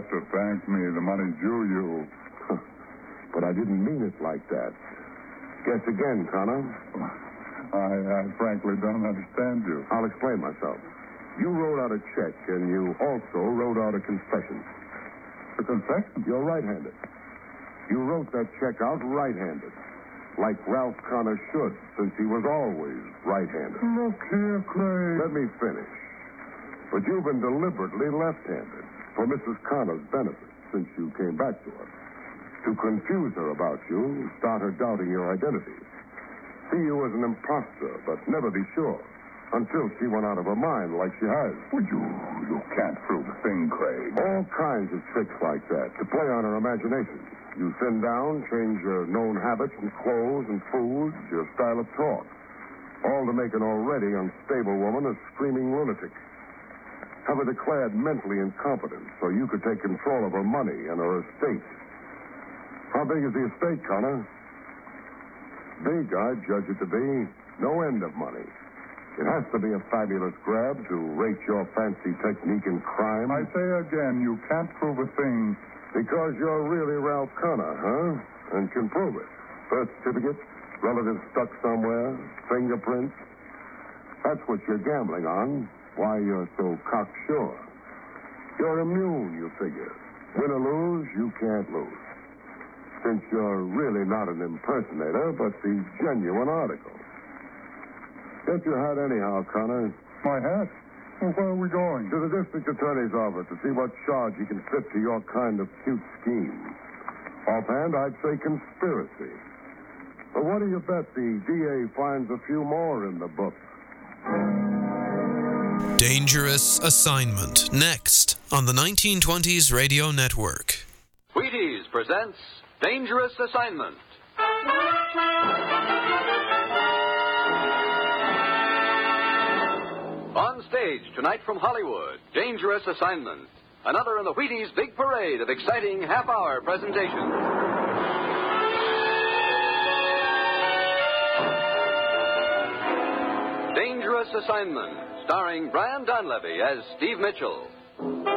have to thank me. The money's due you. But I didn't mean it like that. Guess again, Connor. I frankly don't understand you. I'll explain myself. You wrote out a check, and you also wrote out a confession. A confession? You're right-handed. You wrote that check out right-handed. Like Ralph Connor should, since he was always right-handed. Look here, Craig. Let me finish. But you've been deliberately left-handed for Mrs. Connor's benefit since you came back to her. To confuse her about you, start her doubting your identity. See you as an imposter, but never be sure. Until she went out of her mind like she has. Well, you can't prove a thing, Craig. All kinds of tricks like that to play on her imagination. You thin down, change your known habits and clothes and foods, your style of talk. All to make an already unstable woman a screaming lunatic. Have her declared mentally incompetent so you could take control of her money and her estate. How big is the estate, Connor? Big, I'd judge it to be. No end of money. It has to be a fabulous grab to rate your fancy technique in crime. I say again, you can't prove a thing. Because you're really Ralph Connor, huh? And can prove it. Birth certificate, relatives stuck somewhere, fingerprints. That's what you're gambling on. Why you're so cocksure. You're immune, you figure. Win or lose, you can't lose. Since you're really not an impersonator, but the genuine article. Get your hat anyhow, Connor. My hat? Well, where are we going? To the district attorney's office to see what charge he can fit to your kind of cute scheme. Offhand, I'd say conspiracy. But what do you bet the DA finds a few more in the book? Dangerous Assignment, next on the 1920s Radio Network. Wheaties presents Dangerous Assignment. On stage tonight from Hollywood, Dangerous Assignment. Another in the Wheaties' big parade of exciting half-hour presentations. Dangerous Assignment, starring Brian Donlevy as Steve Mitchell.